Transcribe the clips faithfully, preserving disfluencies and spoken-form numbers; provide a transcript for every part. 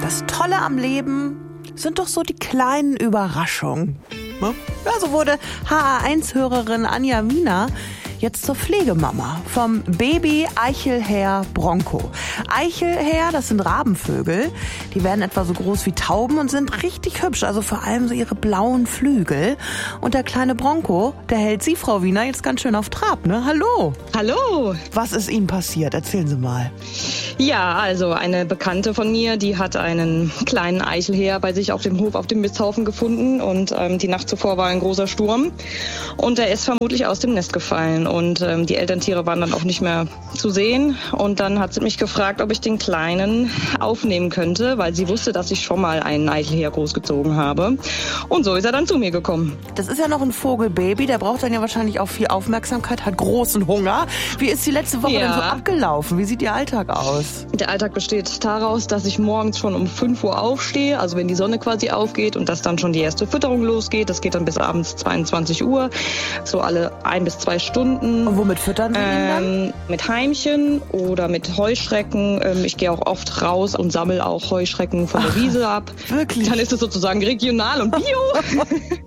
Das Tolle am Leben sind doch so die kleinen Überraschungen. Ja, so wurde H A eins Hörerin Anja Wiener jetzt zur Pflegemama vom Baby Eichelherr Bronco. Eichelherr, das sind Rabenvögel. Die werden etwa so groß wie Tauben und sind richtig hübsch. Also vor allem so ihre blauen Flügel. Und der kleine Bronco, der hält Sie, Frau Wiener, jetzt ganz schön auf Trab, ne? Hallo. Hallo. Was ist Ihnen passiert? Erzählen Sie mal. Ja, also eine Bekannte von mir, die hat einen kleinen Eichelherr bei sich auf dem Hof, auf dem Misthaufen gefunden. Und ähm, die Nacht zuvor war ein großer Sturm. Und er ist vermutlich aus dem Nest gefallen. Und ähm, die Elterntiere waren dann auch nicht mehr zu sehen. Und dann hat sie mich gefragt, ob ich den Kleinen aufnehmen könnte, weil sie wusste, dass ich schon mal einen Eichelherr großgezogen habe. Und so ist er dann zu mir gekommen. Das ist ja noch ein Vogelbaby, der braucht dann ja wahrscheinlich auch viel Aufmerksamkeit, hat großen Hunger. Wie ist die letzte Woche ja. denn so abgelaufen? Wie sieht Ihr Alltag aus? Der Alltag besteht daraus, dass ich morgens schon um fünf Uhr aufstehe, also wenn die Sonne quasi aufgeht und dass dann schon die erste Fütterung losgeht. Das geht dann bis abends zweiundzwanzig Uhr, so alle ein bis zwei Stunden. Und womit füttern Sie ihn dann? Ähm, mit Heimchen oder mit Heuschrecken. Ähm, ich gehe auch oft raus und sammle auch Heuschrecken von der Wiese ab. Wirklich? Dann ist es sozusagen regional und bio.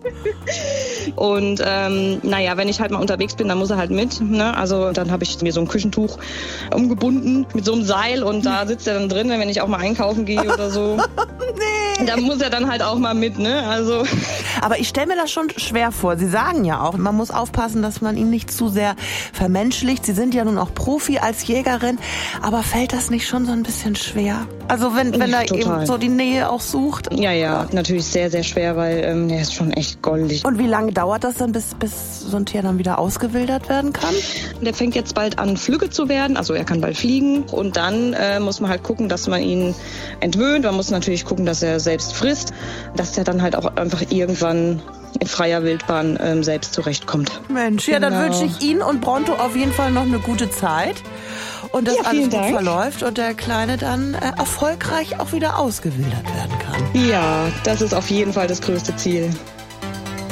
Und ähm, naja, wenn ich halt mal unterwegs bin, dann muss er halt mit. Ne? Also dann habe ich mir so ein Küchentuch umgebunden mit so einem Seil und da sitzt er dann drin, wenn ich auch mal einkaufen gehe oder so. Nee. Da muss er dann halt auch mal mit, ne? Also. Aber ich stelle mir das schon schwer vor. Sie sagen ja auch, man muss aufpassen, dass man ihn nicht zu sehr vermenschlicht. Sie sind ja nun auch Profi als Jägerin. Aber fällt das nicht schon so ein bisschen schwer? Also wenn, wenn er Total. eben so die Nähe auch sucht? Ja, ja, natürlich sehr, sehr schwer, weil ähm, der ist schon echt goldig. Und wie lange dauert das dann, bis, bis so ein Tier dann wieder ausgewildert werden kann? Der fängt jetzt bald an, flügge zu werden. Also er kann bald fliegen. Und dann äh, muss man halt gucken, dass man ihn entwöhnt. Man muss natürlich gucken, dass er selbst frisst. Dass er dann halt auch einfach irgendwann in freier Wildbahn ähm, selbst zurechtkommt. Mensch, ja, dann Genau. wünsche ich Ihnen und Bronto auf jeden Fall noch eine gute Zeit. Und dass Ja, alles vielen gut Dank. verläuft und der Kleine dann äh, erfolgreich auch wieder ausgewildert werden kann. Ja, das ist auf jeden Fall das größte Ziel.